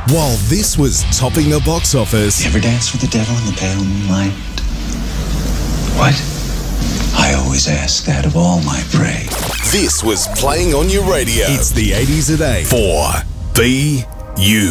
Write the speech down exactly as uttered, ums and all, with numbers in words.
While this was topping the box office... You ever dance with the devil in the pale moonlight? What? I always ask that of all my prey. This was playing on your radio. It's the eighties a day for B U.